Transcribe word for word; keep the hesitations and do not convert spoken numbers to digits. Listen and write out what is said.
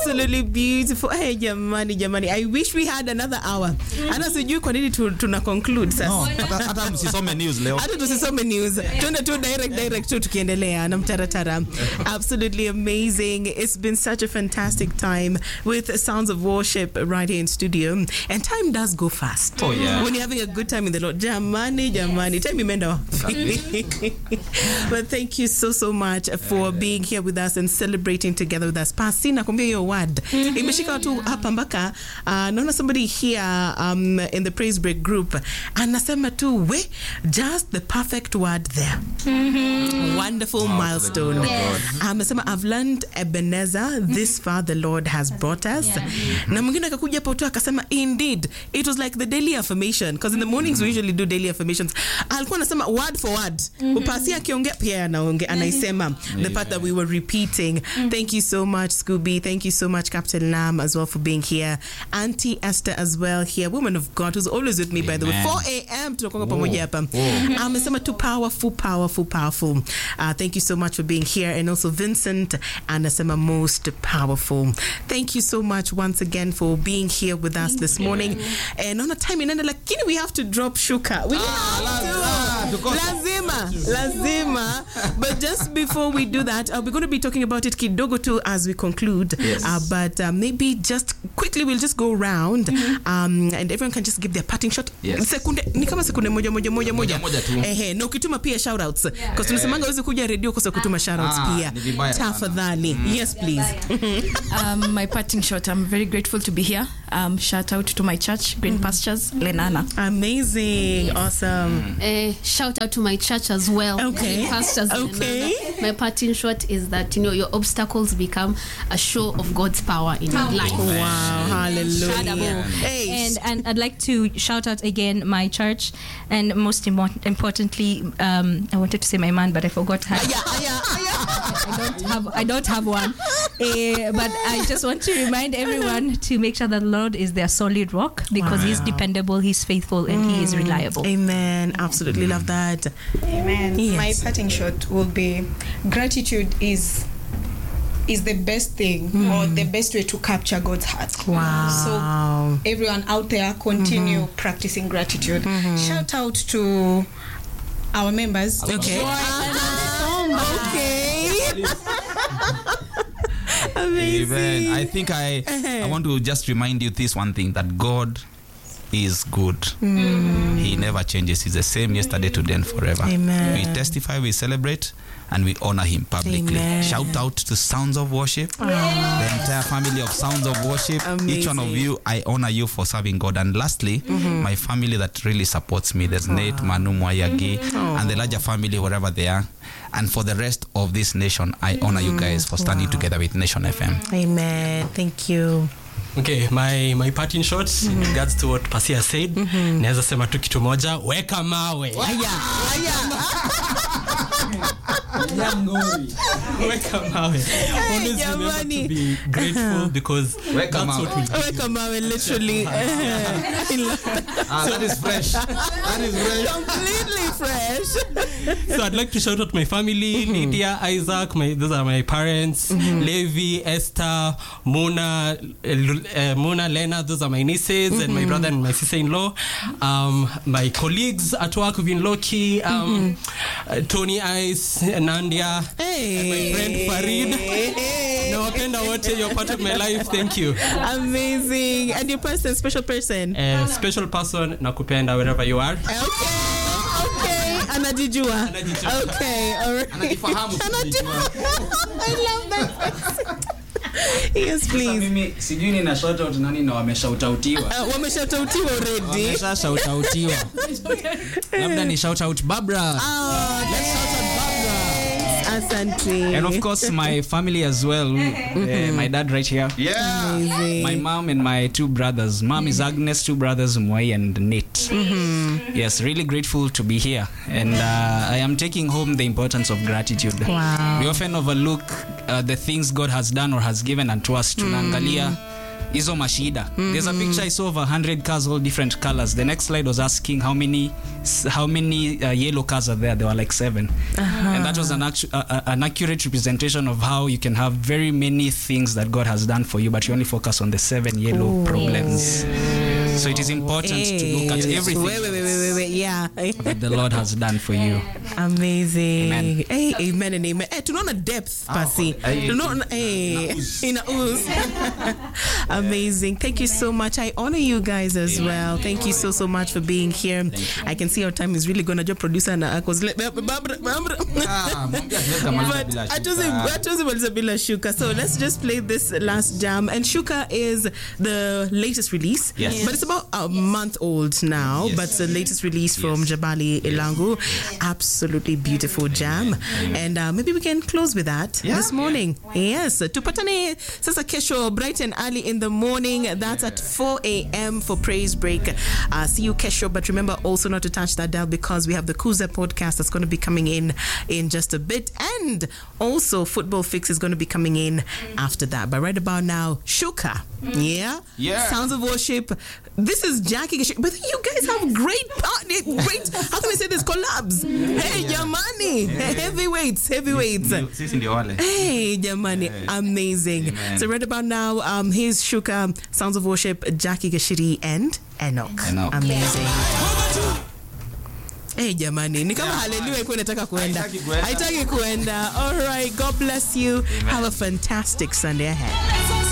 Absolutely beautiful. Hey, jamani, jamani. I wish we had another hour. Ana sijui kwa nini tuna conclude sasa. No, hata msisome news leo. Hata tusisome news. Tuende tu direct direct tu tukiendelea na mtaratara. Absolutely amazing. It's been such a fantastic time with Sounds of Worship right here in studio. And time does go fast. Oh yeah. When you're having a good time in the Lord. Jamani, jamani. Time imeenda. But thank you so so much for being here with us and celebrating together with us. Pasi nakwambia hiyo word. Imeshika watu hapa mpaka uh, naona somebody here um, in the praise break group anasema tu we just the perfect word there. Mm-hmm. Wonderful wow, milestone. Amesema yes. I've learned Ebenezer, this far the Lord has brought us. Yeah. Na mwingine akakuja hapo tu akasema indeed it was like the daily affirmation because in the mornings we usually do daily affirmations. Alikuwa anasema word for word. Mm-hmm. Upasi akiongea pia anaongea anaisema the part that we were repeating. Mm-hmm. Thank you so much Scooby. Thank you so much Captain Lam as well for being here. Auntie Esther as well here, woman of God who's always with me. Amen. By the way, four a.m. tunakuwa pamoja hapa. Amesema too powerful powerful powerful. Uh, thank you so much for being here. And also Vincent anasema most powerful. Thank you so much once again for being here with us this morning. And on a time inaenda lakini we have to drop shuka. We ah, have to. Lazima, lazima. But just before we do that, uh, we're going to be talking about it kidogo too as we conclude. Yes. Uh, but uh, maybe just quickly we'll just go around mm-hmm. um, and everyone can just give their parting shot. Yes. Sekunde ni kama sekunde moja moja moja moja. Eh eh no ukituma pia shout outs because yeah. tunasemanga uweze kuja radio kwa kutuma shout outs ah, pia. Tafadhali. Mm. Yes please. um, my parting shot, I'm very grateful to be here. Um, shout out to my church, Green mm. Pastures, Lenana. Amazing. Awesome. Uh, shout out to my church as well. Okay. Green Pastures, okay. Lenana. My parting shot is that, you know, your obstacles become a show of God's power in your life. Wow. Hallelujah. Hey. And and I'd like to shout out again my church, and most imo- importantly, um, I wanted to say my man, but I forgot her. Yeah, yeah, yeah. I don't have I don't have one. Uh, but I just want to remind everyone to make sure that the Lord is their solid rock because wow. He's dependable, He's faithful, and mm. He is reliable. Amen. Absolutely love that. Amen. Yes. My parting shot will be gratitude is is the best thing mm. or the best way to capture God's heart. Wow. So everyone out there, continue mm-hmm. practicing gratitude. Mm-hmm. Shout out to our members. Okay. Uh, okay. Amazing. Amen. I think I I want to just remind you this one thing, that God is good. Mm. He never changes. He's the same yesterday, today, and forever. Amen. We testify, we celebrate, and we honor Him publicly. Amen. Shout out to Sounds of Worship, oh. the entire family of Sounds of Worship. Amazing. Each one of you, I honor you for serving God. And lastly, mm-hmm. my family that really supports me. There's oh. Nate, Manu, Mwayagi, mm-hmm. oh. and the larger family, wherever they are. And for the rest of this nation, I honor mm-hmm. you guys for standing wow. together with Nation F M. Amen. Thank you. Okay, my my parting shots mm-hmm. in regards to what Pasia said, mm-hmm. naweza sema tu kitu moja, weka mawe. Aya, aya. Weka mawe. Always remember to be grateful because weka that's mawe. what we do. Weka mawe, literally. Ah, that is fresh. That is fresh. Completely fresh. So I'd like to shout out my family, mm-hmm. Lydia, Isaac, my those are my parents, mm-hmm. Levi, Esther, Mona, uh, Mona, Lena, those are my nieces, mm-hmm. and my brother and my sister-in-law. Um, my colleagues at work have been lucky. Um, mm-hmm. uh, Tony Ice, Nandia, hey. and my friend Farid. Hey. Nawapenda wote, you're part of my life. Thank you. Amazing. And your person, special person? Uh, special person, nakupenda wherever you are. Okay. Okay. Anajijua. Anajijua. Okay. All right. Anajifahamu. I love that. Yes, please. Mimi sijui nina shout out nani na wameshoutautiwa. Uh, wameshoutautiwa already. Wamesha shoutautiwa. Labda ni shout out Barbara. Oh, let's shout out Barbara. Asante. And of course my family as well. Mm-hmm. Uh, my dad right here. Yeah. Amazing. My mom and my two brothers. Mom is Agnes, two brothers Mwai and Nate. Mm-hmm. Yes, really grateful to be here. And uh, I am taking home the importance of gratitude. Wow. We often overlook uh, the things God has done or has given unto us. Tunaangalia hizo mashida. There's a picture I saw of a hundred cars, all different colors. The next slide was asking how many how many uh, yellow cars are there. There were like seven, uh-huh. and that was an actu- uh, an accurate representation of how you can have very many things that God has done for you, but you only focus on the seven yellow Ooh. problems. So it is important hey. to look at everything wait, wait, wait, wait, wait. Yeah. that the Lord has done for you. Amazing. Amen. Hey, amen and amen. Hey, tunaona depth, Pasi. Tunaona hey, ina ooze. Amazing. Thank you so much. I honor you guys as well. Thank you so so much for being here. I can see our time is really gonna just producer na cause but I chose I chose Bila Shuka. So let's just play this last jam. And Shuka is the latest release. Yes. But it's about a month old now, yes. but it's the latest release from yes. Jabali Elangu. Yes. Absolutely beautiful jam. Amen. And uh, maybe we can close with that yeah. this morning. Yeah. Yes. Tupatane sasa kesho bright and early in the morning. That's at four a.m. for Praise Break. Uh, see you kesho. But remember also not to touch that dial because we have the Kuza podcast that's going to be coming in in just a bit. And also Football Fix is going to be coming in after that. But right about now, Shuka. Yeah? Yeah. Sounds of Worship. This is Jackie. But you guys have great partner, great, how can I say this, collabs. Hey, Jamani. Hey. Heavyweights, heavyweights. Hey, Jamani. Hey. Amazing. Amen. So right about now, um, here's Shuka, Sounds of Worship, Jackie Gashiri, and Enoch. Enoch. Amazing. Hey, Jamani. Ni kama hallelujah iko inataka kuenda. Haitaki kuenda. All right. God bless you. Amen. Have a fantastic Sunday ahead.